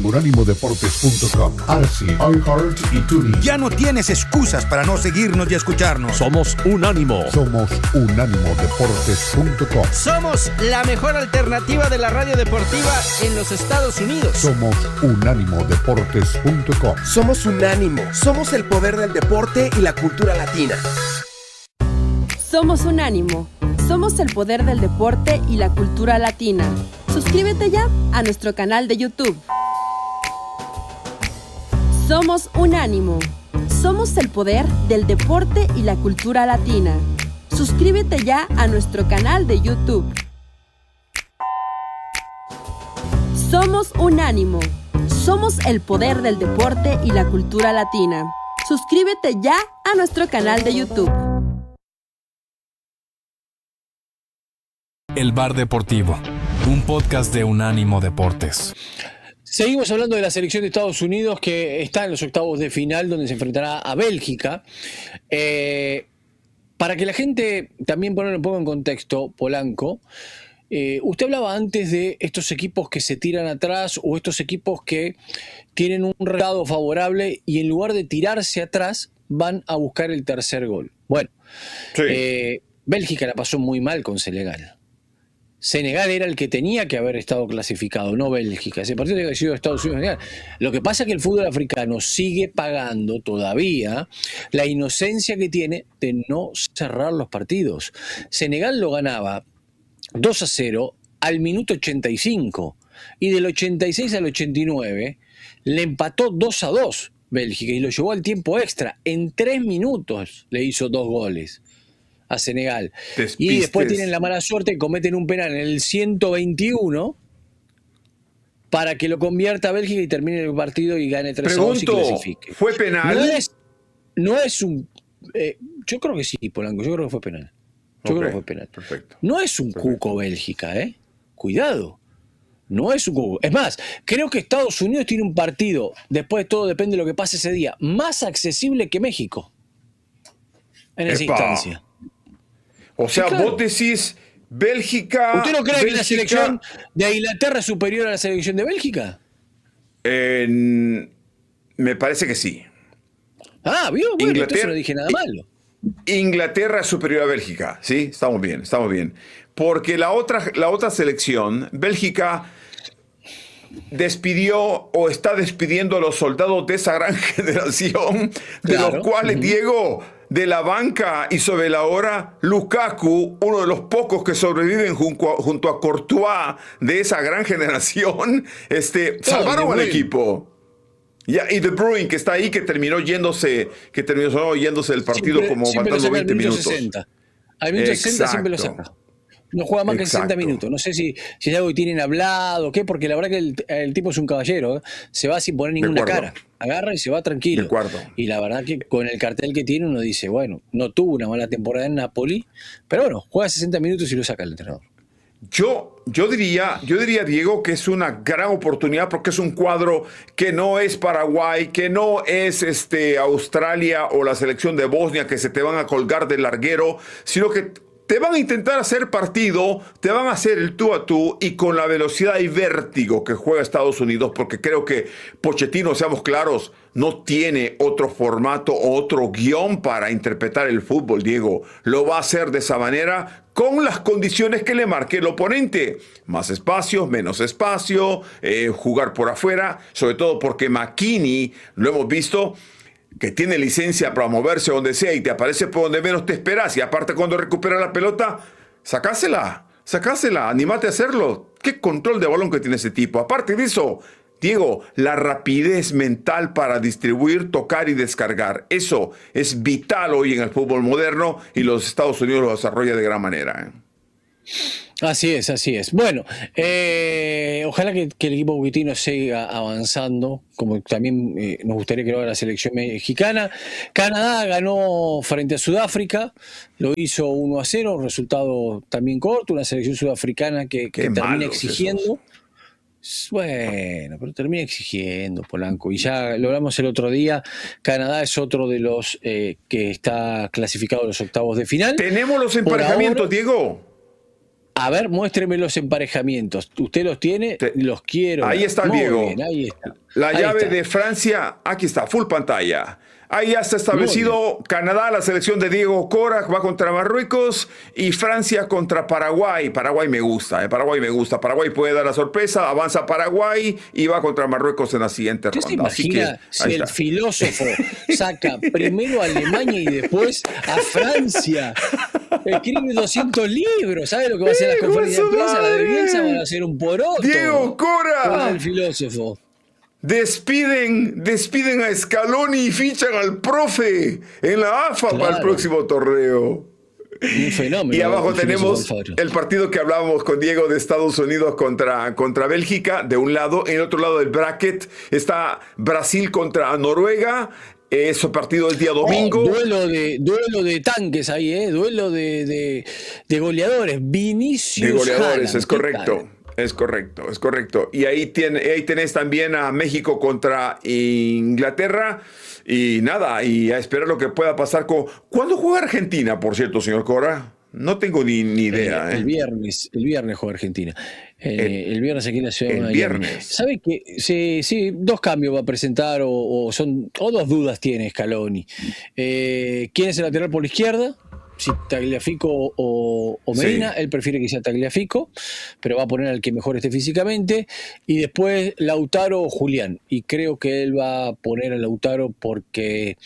unánimodeportes.com, Arsi, iHeart y TuneIn. Ya no tienes excusas para no seguirnos y escucharnos. Somos Unánimo. Somos unánimodeportes.com. Somos la mejor alternativa de la radio deportiva en los Estados Unidos. Somos unánimodeportes.com. Somos Unánimo. Somos el poder del deporte y la cultura latina. Somos Unánimo. Somos el poder del deporte y la cultura latina. Suscríbete ya a nuestro canal de YouTube. Somos Unánimo. Somos el poder del deporte y la cultura latina. Suscríbete ya a nuestro canal de YouTube. Somos Unánimo. Somos el poder del deporte y la cultura latina. Suscríbete ya a nuestro canal de YouTube. El Bar Deportivo, un podcast de Unánimo Deportes. Seguimos hablando de la selección de Estados Unidos que está en los octavos de final donde se enfrentará a Bélgica. Para que la gente también ponerlo un poco en contexto, Polanco, usted hablaba antes de estos equipos que se tiran atrás o estos equipos que tienen un resultado favorable y en lugar de tirarse atrás van a buscar el tercer gol. Bueno, sí. Bélgica la pasó muy mal con Senegal. Senegal era el que tenía que haber estado clasificado, no Bélgica. Ese partido tenía que haber sido Estados Unidos. Lo que pasa es que el fútbol africano sigue pagando todavía la inocencia que tiene de no cerrar los partidos. Senegal lo ganaba 2-0 al minuto 85 y del 86 al 89 le empató 2-2 Bélgica y lo llevó al tiempo extra. En 3 minutos le hizo 2 goles a Senegal. Y después tienen la mala suerte y cometen un penal en el 121 para que lo convierta a Bélgica y termine el partido y gane 3-2 y clasifique. ¿Fue penal? No es un... yo creo que sí, Polanco, yo creo que fue penal. Yo creo que fue penal. Perfecto. No es un cuco Bélgica, Cuidado. No es un cuco. Es más, creo que Estados Unidos tiene un partido, después de todo depende de lo que pase ese día, más accesible que México. En esa instancia. O sea, claro. Vos decís Bélgica... ¿Usted no cree que la selección de Inglaterra es superior a la selección de Bélgica? Me parece que sí. Ah, ¿vio? Bueno, entonces no dije nada malo. Inglaterra es superior a Bélgica, ¿sí? Estamos bien. Porque la otra selección, Bélgica, despidió o está despidiendo a los soldados de esa gran generación, de los cuales, Diego, de la banca y sobre la hora, Lukaku, uno de los pocos que sobreviven junto a Courtois de esa gran generación, salvaron al equipo. Y De Bruyne, que está ahí, que terminó yéndose del partido como faltando 20 minutos. Al minuto 60 siempre lo saca. No juega más que 60 minutos. No sé si es algo que tienen hablado o qué, porque la verdad que el tipo es un caballero. Se va sin poner ninguna cara. Agarra y se va tranquilo. Y la verdad que con el cartel que tiene uno dice, bueno, no tuvo una mala temporada en Napoli, pero bueno, juega 60 minutos y lo saca el entrenador. Yo diría, Diego, que es una gran oportunidad porque es un cuadro que no es Paraguay, que no es Australia o la selección de Bosnia que se te van a colgar del larguero, sino que te van a intentar hacer partido, te van a hacer el tú a tú y con la velocidad y vértigo que juega Estados Unidos, porque creo que Pochettino, seamos claros, no tiene otro formato o otro guión para interpretar el fútbol, Diego. Lo va a hacer de esa manera con las condiciones que le marque el oponente. Más espacio, menos espacio, jugar por afuera, sobre todo porque McKennie, lo hemos visto, que tiene licencia para moverse donde sea y te aparece por donde menos te esperas y aparte cuando recupera la pelota, sacásela, anímate a hacerlo. Qué control de balón que tiene ese tipo. Aparte de eso, Diego, la rapidez mental para distribuir, tocar y descargar. Eso es vital hoy en el fútbol moderno y los Estados Unidos lo desarrolla de gran manera. Así es. Bueno, ojalá que el equipo buquetino siga avanzando, como también nos gustaría que lo haga la selección mexicana. Canadá ganó frente a Sudáfrica, lo hizo 1-0, resultado también corto, una selección sudafricana que termina exigiendo. Bueno, pero termina exigiendo, Polanco. Y ya lo hablamos el otro día, Canadá es otro de los que está clasificado a los octavos de final. Tenemos los emparejamientos, Diego. A ver, muéstreme los emparejamientos. ¿Usted los tiene? Los quiero. Ahí está, Muy Diego. bien, ahí está. La Ahí llave está. de Francia, aquí está, full pantalla. Ahí ya está establecido Canadá, la selección de Diego Cora va contra Marruecos y Francia contra Paraguay. Paraguay me gusta, Paraguay me gusta. Paraguay puede dar la sorpresa, avanza Paraguay y va contra Marruecos en la siguiente ¿Usted se ronda. Así que, imagina si ahí el está. filósofo saca primero a Alemania y después a Francia? Escribe 200 libros. ¿Sabe lo que va a hacer las Diego, conferencias de su prensa? La de madre. Bielsa van a hacer un poroto. Diego Cora. Con el filósofo. Despiden a Scaloni y fichan al profe en la AFA para el Claro. próximo torneo. Un fenómeno. Y abajo el filósofo tenemos Alfaro. el partido que hablábamos con Diego de Estados Unidos contra Bélgica, de un lado. En el otro lado del bracket está Brasil contra Noruega. Ese partido es día domingo. Duelo de tanques ahí, ¿eh? Duelo de goleadores. Vinicius De goleadores, Haaland. es correcto. Es correcto. Y ahí tenés también a México contra Inglaterra. Y nada, y a esperar lo que pueda pasar con... ¿Cuándo juega Argentina, por cierto, señor Cora? No tengo ni idea. El viernes juega Argentina. El viernes aquí en la ciudad de El Miami. viernes. ¿Sabe que sí, dos cambios va a presentar o dos dudas tiene Scaloni? ¿Quién es el lateral por la izquierda? Si Tagliafico o Medina, Sí. él prefiere que sea Tagliafico, pero va a poner al que mejor esté físicamente. Y después Lautaro o Julián. Y creo que él va a poner a Lautaro porque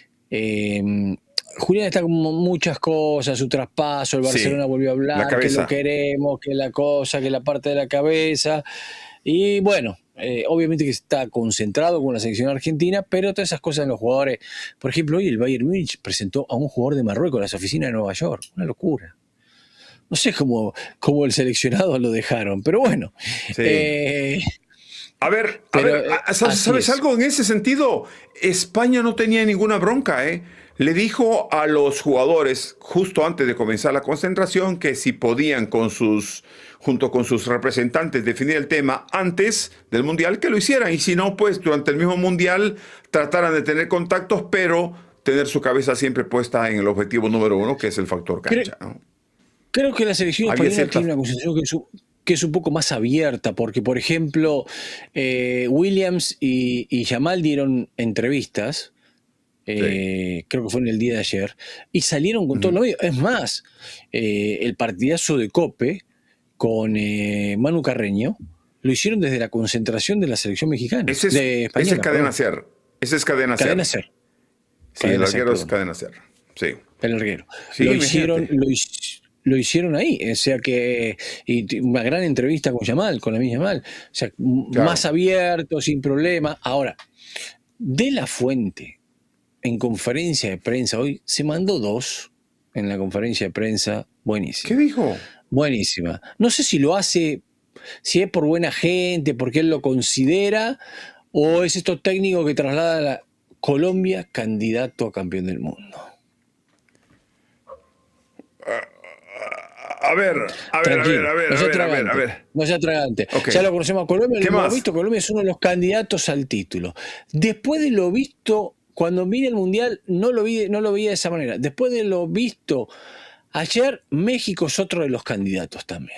Julián está con muchas cosas, su traspaso, el Barcelona volvió a la hablar, que cabeza. lo queremos, que la cosa, que la parte de la cabeza. Y bueno, obviamente que está concentrado con la selección argentina, pero todas esas cosas en los jugadores. Por ejemplo, hoy el Bayern Múnich presentó a un jugador de Marruecos en las oficinas de Nueva York. Una locura. No sé cómo el seleccionado lo dejaron, pero bueno. Sí. A ver, Pero, ¿sabes así es. algo en ese sentido? España no tenía ninguna bronca, ¿eh? Le dijo a los jugadores, justo antes de comenzar la concentración, que si podían junto con sus representantes definir el tema antes del Mundial, que lo hicieran. Y si no, pues durante el mismo Mundial trataran de tener contactos, pero tener su cabeza siempre puesta en el objetivo número uno, que es el factor cancha, ¿no? Creo que la selección Había española cierta- tiene una concepción que es un poco más abierta, porque, por ejemplo, Williams y Yamal dieron entrevistas, creo que fue en el día de ayer, y salieron con todo lo medio. Es más, el partidazo de Cope con Manu Carreño lo hicieron desde la concentración de la selección mexicana. Ese de es española, Cadena perdón. Ser. Ese es Cadena Ser. Cadena Ser. Sí, el Cadena Ser, arquero es perdón. Cadena Ser. Sí. El larguero. Sí, lo imagínate. hicieron ahí, o sea que y una gran entrevista con Yamal, con la misma Yamal, o sea, Claro. más abierto, sin problema. Ahora, De La Fuente, en conferencia de prensa hoy, se mandó dos en la conferencia de prensa, buenísima. ¿Qué dijo? Buenísima. No sé si lo hace, si es por buena gente, porque él lo considera, o es esto técnico que traslada a la Colombia candidato a campeón del mundo. A ver. No sea tragante. Ok. Ya lo conocemos a Colombia, ¿Qué lo hemos más? visto. Colombia es uno de los candidatos al título. Después de lo visto, cuando mire el Mundial, no lo vi de esa manera. Después de lo visto ayer, México es otro de los candidatos también.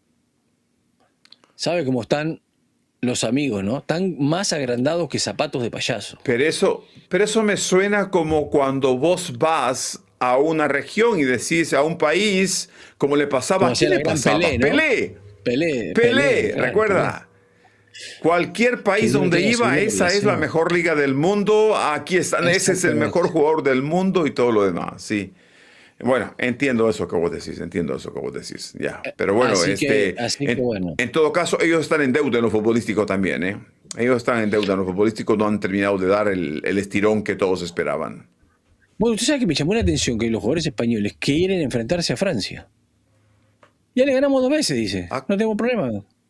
¿Sabe cómo están los amigos, no? Están más agrandados que zapatos de payaso. Pero eso me suena como cuando vos vas a una región y decís a un país, como le pasaba, Como ¿a hacía quién la le gran pasaba? Pelé, ¿no? Pelé, claro, recuerda. Cualquier país Que donde tiene su iba, liga esa es la relación. mejor mejor liga del mundo. Aquí están, ese es el Exactamente. mejor jugador del mundo y todo lo demás, sí. Bueno, entiendo eso que vos decís, ya. Pero bueno, Así que bueno. en todo caso, ellos están en deuda en lo futbolístico también, ¿eh? Ellos están en deuda en lo futbolístico, no han terminado de dar el estirón que todos esperaban. Bueno, usted sabe que me llamó la atención que los jugadores españoles quieren enfrentarse a Francia. Ya le ganamos 2 veces, dice. Ah. No tengo problema.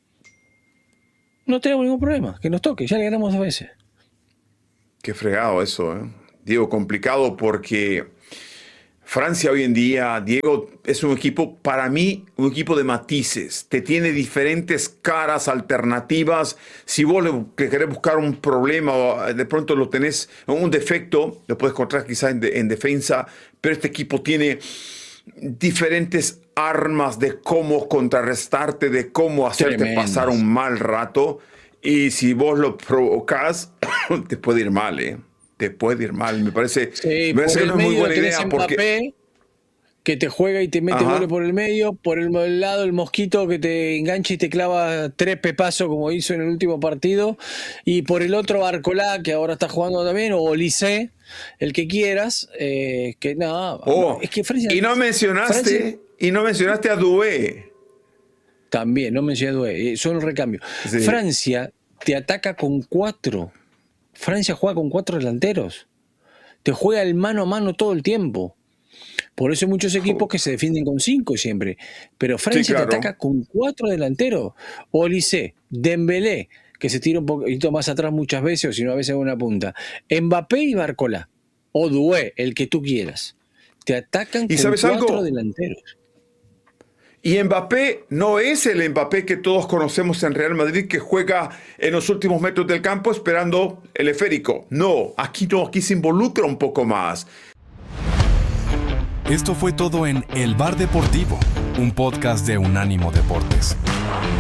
No tenemos ningún problema. Que nos toque, ya le ganamos 2 veces. Qué fregado eso, ¿eh? Diego, complicado porque Francia hoy en día, Diego, es un equipo, para mí, un equipo de matices. Te tiene diferentes caras alternativas. Si vos querés buscar un problema o de pronto lo tenés, un defecto, lo puedes encontrar quizás en defensa, pero este equipo tiene diferentes armas de cómo contrarrestarte, de cómo hacerte Tremendas. pasar un mal rato. Y si vos lo provocás, te puede ir mal, ¿eh? Te puede ir mal. Me parece, Sí, me parece por que el no es muy medio buena tenés idea porque... Mbappé, que te juega y te mete Ajá. goles por el medio, por el lado el Mosquito que te engancha y te clava 3 pepazos como hizo en el último partido, y por el otro Barcolá, que ahora está jugando también, o Olise, el que quieras, que nada, es que Francia... y no mencionaste a Doué. También, no mencioné a Doué, son el recambio. Sí. Francia te ataca con 4. Francia juega con 4 delanteros. Te juega el mano a mano todo el tiempo. Por eso hay muchos equipos que se defienden con 5 siempre. Pero Francia Sí, claro. te ataca con 4 delanteros. Olise, Dembélé, que se tira un poquito más atrás muchas veces, o si no a veces en una punta. Mbappé y Barcola. O Doué, el que tú quieras. Te atacan ¿Y con sabes 4 algo? delanteros. Y Mbappé no es el Mbappé que todos conocemos en Real Madrid, que juega en los últimos metros del campo esperando el esférico. No, aquí se involucra un poco más. Esto fue todo en El Bar Deportivo, un podcast de Unánimo Deportes.